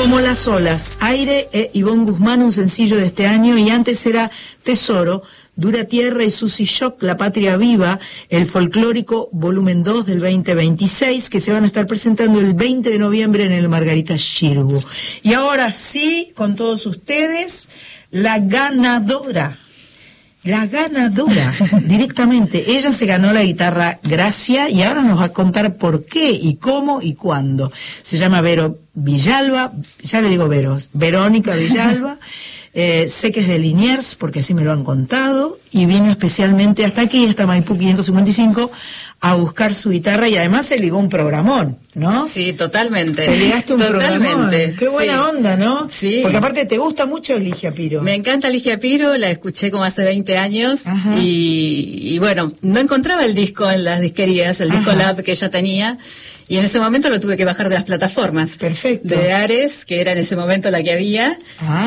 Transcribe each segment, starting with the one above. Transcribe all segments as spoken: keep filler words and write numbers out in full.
Como las olas, Aire e Ivonne Guzmán, un sencillo de este año, y antes era Tesoro, Dura Tierra y Susy Shock, La Patria Viva, el folclórico volumen dos del veinte veintiséis, que se van a estar presentando el veinte de noviembre en el Margarita Xirgu. Y ahora sí, con todos ustedes, la ganadora. La ganadora, directamente. Ella se ganó la guitarra Gracia y ahora nos va a contar por qué y cómo y cuándo. Se llama Vero Villalba, ya le digo Vero, Verónica Villalba. Eh, sé que es de Liniers, porque así me lo han contado, y vino especialmente hasta aquí, hasta Maipú quinientos cincuenta y cinco, a buscar su guitarra, y además se ligó un programón, ¿no? Sí, totalmente. Te ligaste un totalmente. programón. Qué buena sí. onda, ¿no? Sí. Porque aparte te gusta mucho Ligia Piro. Me encanta Ligia Piro, la escuché como hace veinte años, y, y bueno, no encontraba el disco en las disquerías, el disco Lab que ella tenía, y en ese momento lo tuve que bajar de las plataformas. Perfecto. De Ares, que era en ese momento la que había.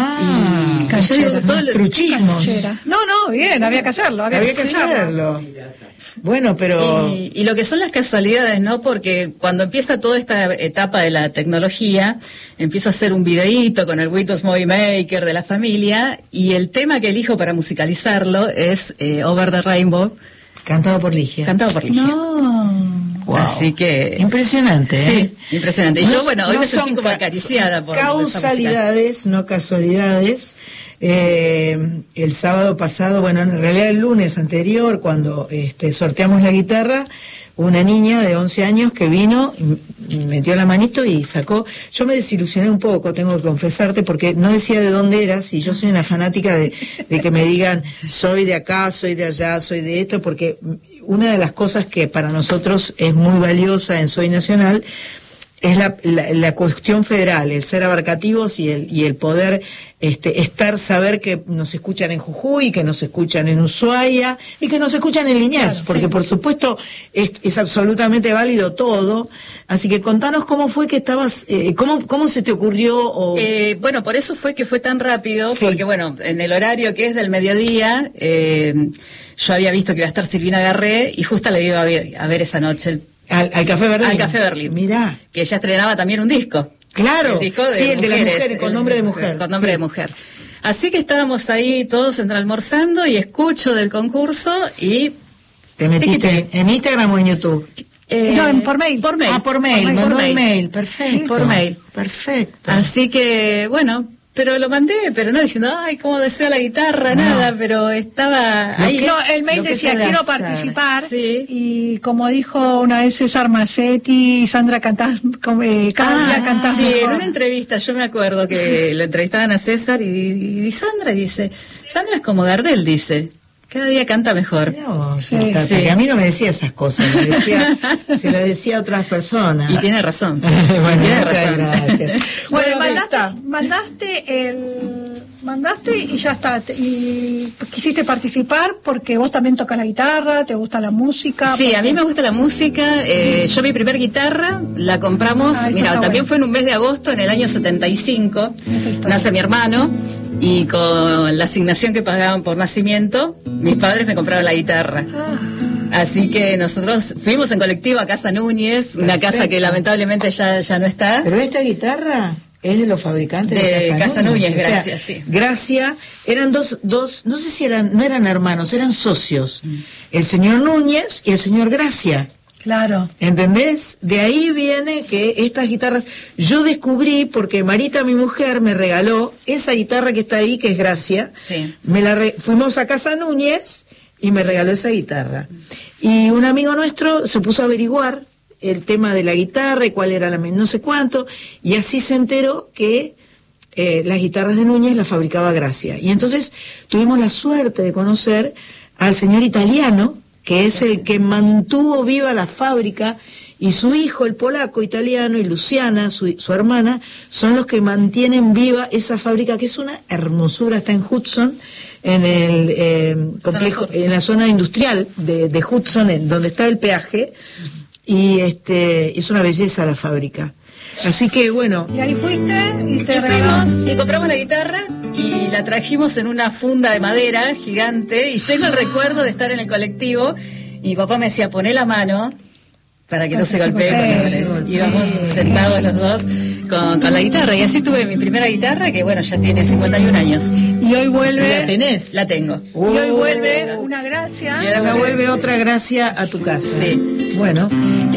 Ah, y yo digo, todo lo... truchismos. No, no, bien, había que hacerlo. Había, había que hacerlo. Bueno, pero... Y, y lo que son las casualidades, ¿no? Porque cuando empieza toda esta etapa de la tecnología, empiezo a hacer un videíto con el Windows Movie Maker de la familia, y el tema que elijo para musicalizarlo es eh, Over the Rainbow. Cantado por Ligia. Cantado por Ligia. No. Wow. Así que... Impresionante, ¿eh? Sí, impresionante. Y no, yo, bueno, hoy no me sentí como ca acariciada por causalidades, no casualidades. Eh, el sábado pasado, bueno, en realidad el lunes anterior, cuando este, sorteamos la guitarra, una niña de once años que vino, metió la manito y sacó. Yo me desilusioné un poco, tengo que confesarte, porque no decía de dónde eras, y yo soy una fanática de, de que me digan soy de acá, soy de allá, soy de esto, porque una de las cosas que para nosotros es muy valiosa en Soy Nacional es la, la, la cuestión federal, el ser abarcativos y el, y el poder este, estar, saber que nos escuchan en Jujuy, que nos escuchan en Ushuaia y que nos escuchan en Liniers, claro, porque sí. Por supuesto es, es absolutamente válido todo. Así que contanos cómo fue que estabas, eh, cómo, cómo se te ocurrió. O... Eh, bueno, por eso fue que fue tan rápido, sí. Porque bueno, en el horario que es del mediodía, eh, yo había visto que iba a estar Silvina Garré y justo la iba a ver, a ver esa noche. El, Al, al Café Berlín. Al Café Berlín. Mirá. Que ella estrenaba también un disco. Claro. El disco de sí, el mujeres, de las mujeres, con nombre de mujer. Con nombre sí. de mujer. Así que estábamos ahí todos entre almorzando y escucho del concurso y... ¿Te metiste en Instagram o en YouTube? Eh, no, en, por mail. Por mail. Ah, por mail. Por mandó mail. un mail. Perfecto. Sí, por mail. Perfecto. Así que, bueno... Pero lo mandé, pero no diciendo, ay, cómo deseo la guitarra, no. Nada, pero estaba lo ahí. No, el mail decía, quiero participar, sí. Y como dijo una vez César Macetti, Sandra cantás, eh, cada ah, día cantás sí, mejor. En una entrevista, yo me acuerdo que lo entrevistaban a César y, y, y Sandra dice, Sandra es como Gardel, dice. Cada día canta mejor. No, sí, sí. Porque a mí no me decía esas cosas, me decía, se lo decía a otras personas. Y tiene razón. Bueno, tiene muchas razón. gracias. Bueno, bueno mandaste, mandaste el mandaste y ya está. Y quisiste participar porque vos también tocas la guitarra, te gusta la música. Sí, porque... a mí me gusta la música. Eh, yo mi primer guitarra la compramos, ah, mira, también bueno. Fue en un mes de agosto, en el año setenta y cinco. Nace mi hermano. Y con la asignación que pagaban por nacimiento, mis padres me compraron la guitarra. Ah. Así que nosotros fuimos en colectivo a Casa Núñez, perfecto. Una casa que lamentablemente ya, ya no está. Pero esta guitarra es de los fabricantes de, de Casa, Casa Núñez. Núñez, Gracia, o sea, sí. Gracia, eran dos, dos, no sé si eran, no eran hermanos, eran socios. Mm. El señor Núñez y el señor Gracia. Claro. ¿Entendés? De ahí viene que estas guitarras... Yo descubrí, porque Marita, mi mujer, me regaló esa guitarra que está ahí, que es Gracia. Sí. Me la re... Fuimos a Casa Núñez y me regaló esa guitarra. Y un amigo nuestro se puso a averiguar el tema de la guitarra y cuál era la... no sé cuánto, y así se enteró que eh, las guitarras de Núñez las fabricaba Gracia. Y entonces tuvimos la suerte de conocer al señor italiano, que es el que mantuvo viva la fábrica, y su hijo, el polaco italiano, y Luciana, su, su hermana, son los que mantienen viva esa fábrica, que es una hermosura, está en Hudson, en el eh, complejo, en la zona industrial de, de Hudson, en donde está el peaje, y este es una belleza la fábrica. Así que bueno. Y ahí fuiste y te y fuimos y compramos la guitarra y la trajimos en una funda de madera gigante. Y tengo el recuerdo de estar en el colectivo y mi papá me decía, poné la mano para que no se golpee. Sí, Íbamos sentados los dos. con, con la guitarra. Y así tuve mi primera guitarra, que bueno, ya tiene cincuenta y un años. Y hoy vuelve... ¿La tenés? La tengo. Uh, y hoy vuelve una gracia. Y ahora vuelve otra gracia a tu casa. Sí. Bueno.